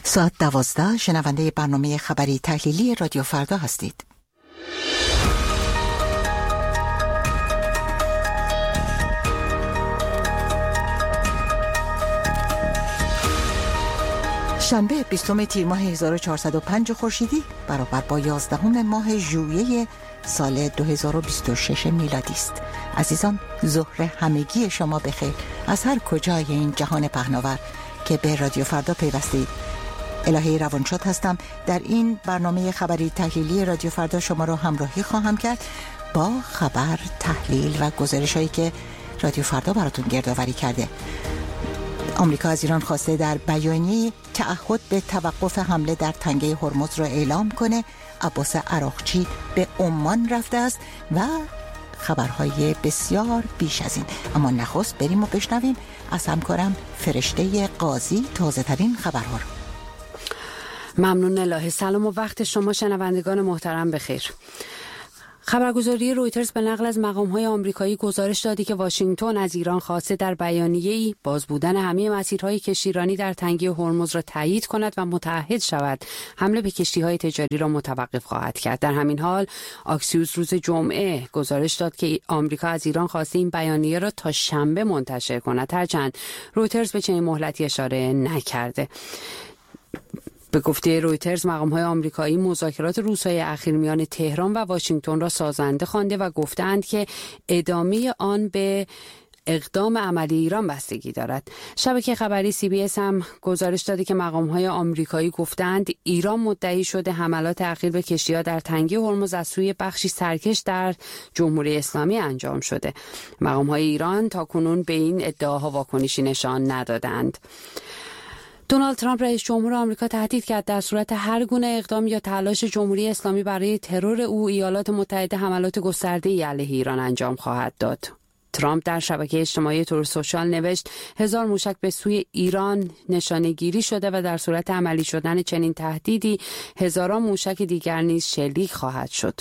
ساعت 12 شنونده برنامه خبری تحلیلی رادیو فردا هستید. شنبه 20 تیر ماه 1405 خورشیدی برابر با 11 ماه ژوئیه سال 2026 میلادی است. عزیزان، ظهر همگی شما بخیر از هر کجای این جهان پهناور که به رادیو فردا پیوستید. الهی روانشاد هستم. در این برنامه خبری تحلیلی رادیو فردا شما را همراهی خواهم کرد با خبر، تحلیل و گزارش‌هایی که رادیو فردا براتون گردآوری کرده. آمریکا از ایران خواسته در بیانیه تعهد به توقف حمله در تنگه هرمز را اعلام کنه. عباس عراقچی به عمان رفته است و خبرهای بسیار بیش از این. اما نخست بریم و بشنویم از همکارم فرشته قاضی تازه ترین خبرها رو. ممنون الهه. سلام و وقت شما شنوندگان محترم بخیر. خبرگزاری رویترز به نقل از مقام‌های آمریکایی گزارش دادی که واشنگتن از ایران خواسته در بیانیه‌ای باز بودن همه مسیرهای کشتیرانی در تنگه هرمز را تایید کند و متعهد شود حمله به کشتی‌های تجاری را متوقف خواهد کرد. در همین حال آکسیوس روز جمعه گزارش داد که آمریکا از ایران خواسته این بیانیه را تا شنبه منتشر کند، هرچند رویترز به چنین مهلتی اشاره نکرده. به گفته رویترز مقام‌های آمریکایی مذاکرات روزهای اخیر میان تهران و واشنگتن را سازنده خوانده و گفتند که ادامه آن به اقدام عملی ایران بستگی دارد. شبکه خبری CBS هم گزارش داده که مقام‌های آمریکایی گفتند ایران مدعی شده حملات اخیر به کشتی‌ها در تنگه هرمز از سوی بخشی سرکش در جمهوری اسلامی انجام شده. مقام‌های ایران تاکنون به این ادعاها واکنشی نشان ندادند. دونالد ترامپ رئیس جمهور آمریکا تهدید کرد در صورت هر گونه اقدام یا تلاش جمهوری اسلامی برای ترور او، ایالات متحده حملات گسترده‌ای علیه ایران انجام خواهد داد. ترامپ در شبکه اجتماعی تروث سوشال نوشت 1000 موشک به سوی ایران نشانه گیری شده و در صورت عملی شدن چنین تهدیدی هزاران موشک دیگر نیز شلیک خواهد شد.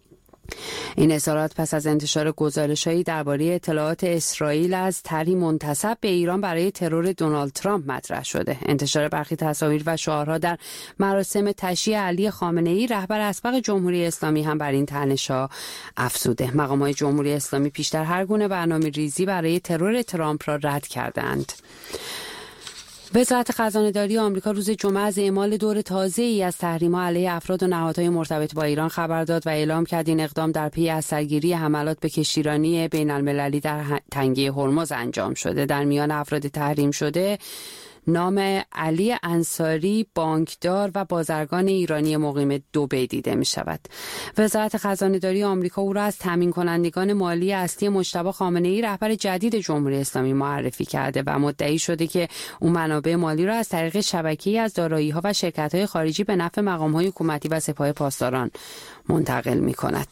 این اظهارات پس از انتشار گزارش‌هایی درباره اطلاعات اسرائیل از طرحی منتسب به ایران برای ترور دونالد ترامپ مطرح شده. انتشار برخی تصاویر و شعارها در مراسم تشییع علی خامنه‌ای رهبر اسبق جمهوری اسلامی هم بر این تنش‌ها افزوده. مقامات جمهوری اسلامی پیشتر هر گونه برنامه‌ریزی برای ترور ترامپ را رد کردند. وزارت خزانه‌داری آمریکا روز جمعه از اعمال دور تازه‌ای از تحریم‌ها علیه افراد و نهادهای مرتبط با ایران خبر داد و اعلام کرد این اقدام در پی از سرگیری حملات به کشتیرانی بین‌المللی در تنگه هرمز انجام شده. در میان افراد تحریم شده نام علی انصاری، بانکدار و بازرگان ایرانی مقیم دبی دیده می شود. وزارت خزانه‌داری آمریکا او را از تامین کنندگان مالی اصلی مجتبی خامنه‌ای رهبر جدید جمهوری اسلامی معرفی کرده و مدعی شده که او منابع مالی را از طریق شبکه‌ای از دارایی‌ها و شرکت‌های خارجی به نفع مقام‌های حکومتی و سپاه پاسداران منتقل می‌کند.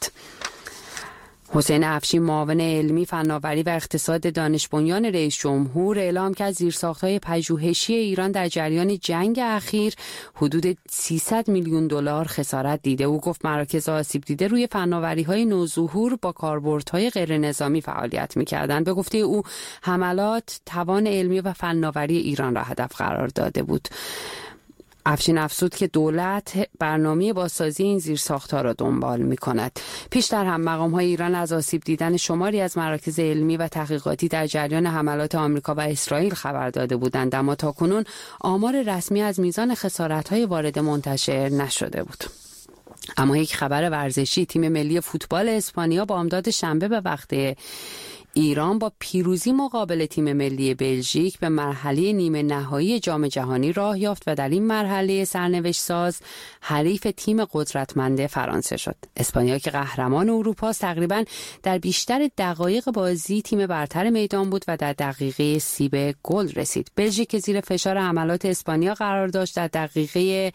حسین افشین، معاون علمی، فناوری و اقتصاد دانش بنیان رئیس جمهور، اعلام کرد زیرساخت‌های پژوهشی ایران در جریان جنگ اخیر حدود 300 میلیون دلار خسارت دیده. او گفت مراکز آسیب دیده روی فناوری‌های نوظهور با کاربردهای غیر نظامی فعالیت می‌کردند. به گفته او حملات توان علمی و فناوری ایران را هدف قرار داده بود. افشین افزود که دولت برنامه بازسازی این زیرساخت‌ها را دنبال می‌کند. پیشتر هم مقام‌های ایران از آسیب دیدن شماری از مراکز علمی و تحقیقاتی در جریان حملات آمریکا و اسرائیل خبر داده بودند، اما تاکنون آمار رسمی از میزان خسارت‌های وارده منتشر نشده بود. اما یک خبر ورزشی: تیم ملی فوتبال اسپانیا بامداد شنبه به وقت ایران با پیروزی مقابل تیم ملی بلژیک به مرحله نیمه نهایی جام جهانی راه یافت و در این مرحله سرنوشت ساز حریف تیم قدرتمند فرانسه شد. اسپانیا که قهرمان اروپا تقریبا در بیشتر دقایق بازی تیم برتر میدان بود و در دقیقه 30 به گل رسید. بلژیک که زیر فشار حملات اسپانیا قرار داشت در دقیقه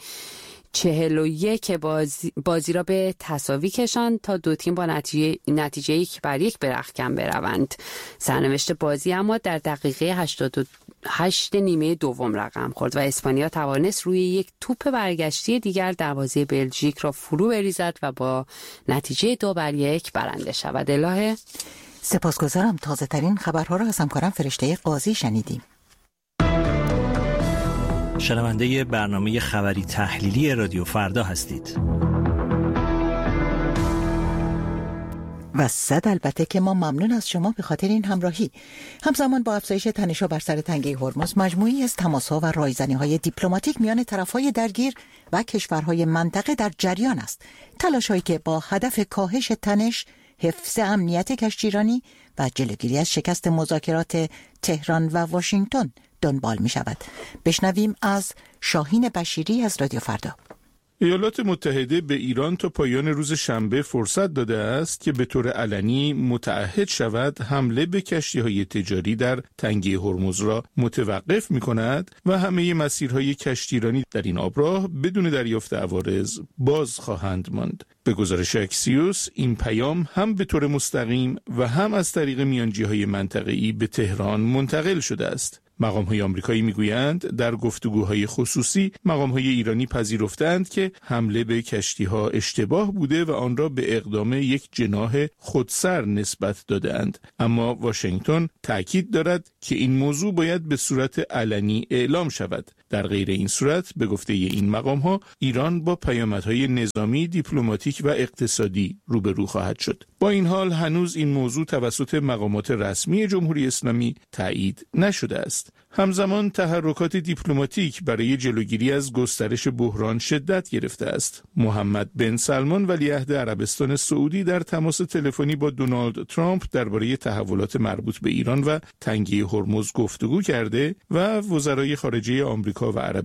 41 بازی را به تساوی کشاند تا دو تیم با نتیجه 1-1 به رختکن بروند. سرنوشت بازی اما در دقیقه 88 نیمه دوم رقم خورد و اسپانیا توانست روی یک توپ برگشتی دیگر دروازه بلژیک را فرو بریزد و با نتیجه 2-1 برنده شود. الهه سپاسگزارم. تازه ترین خبرها را از همکارم فرشته قاضی شنیدیم. شنونده برنامه خبری تحلیلی رادیو فردا هستید. و صد البته که ما ممنون از شما به خاطر این همراهی. همزمان با افزایش تنش‌ها بر سر تنگه هرمز، مجموعی از تماس‌ها و رایزنی‌های دیپلماتیک میان طرف‌های درگیر و کشورهای منطقه در جریان است. تلاش‌هایی که با هدف کاهش تنش، حفظ امنیت کشتیرانی و جلوگیری از شکست مذاکرات تهران و واشنگتن دنبال می‌شود. بشنویم از شاهین بشیری از رادیو فردا. ایالات متحده به ایران تا پایان روز شنبه فرصت داده است که به طور علنی متعهد شود حمله به کشتی‌های تجاری در تنگه هرمز را متوقف می‌کند و همه مسیرهای کشتیرانی در این آبراه بدون دریافت عوارض باز خواهند ماند. به گزارش اکسیوس، این پیام هم به طور مستقیم و هم از طریق میانجی‌های منطقه‌ای به تهران منتقل شده است. مقام‌های آمریکایی میگویند در گفتگوهای خصوصی مقام‌های ایرانی پذیرفتند که حمله به کشتی‌ها اشتباه بوده و آن را به اقدام یک جناح خودسر نسبت داده‌اند، اما واشنگتن تأکید دارد که این موضوع باید به صورت علنی اعلام شود. در غیر این صورت به گفته این مقام‌ها ایران با پیامدهای نظامی، دیپلماتیک و اقتصادی روبرو خواهد شد. با این حال هنوز این موضوع توسط مقامات رسمی جمهوری اسلامی تایید نشده است. همزمان تحرکات دیپلماتیک برای جلوگیری از گسترش بحران شدت گرفته است. محمد بن سلمان ولیعهد عربستان سعودی در تماس تلفنی با دونالد ترامپ درباره تحولات مربوط به ایران و تنگه هرمز گفتگو کرده و وزرای خارجه آمریکا و عربستان